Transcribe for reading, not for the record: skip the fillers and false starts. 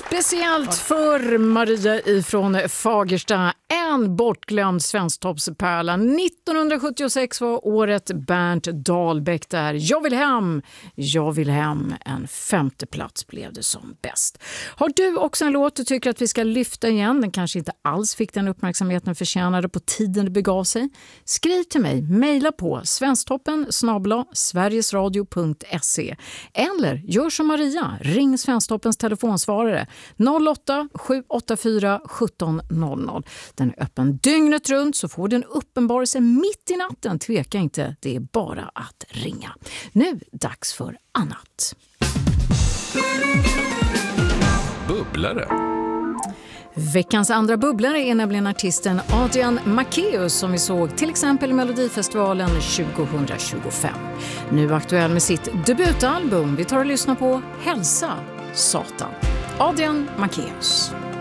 Speciellt för Maria ifrån Fagersta, en bortglömd svensktoppspärla. 1976 var året Bernt Dahlbäck där. Jag vill hem. En 5:e plats blev det som bäst. Har du också en låt du tycker att vi ska lyfta igen? Den kanske inte alls fick den uppmärksamheten den förtjänade på tiden det begav sig. Skriv till mig, mejla på svensktoppen@sverigesradio.se eller gör som Maria, ring Svensktoppens telefonsvarare 08-784 1700. Den är öppen dygnet runt, så får du en uppenbarelse mitt i natten. Tveka inte, det är bara att ringa. Nu dags för annat. Bubblare. Veckans andra bubblare är nämligen artisten Adrian Macéus som vi såg till exempel i Melodifestivalen 2025. Nu aktuell med sitt debutalbum. Vi tar och lyssnar på Hälsa Satan. Adrian Macéus.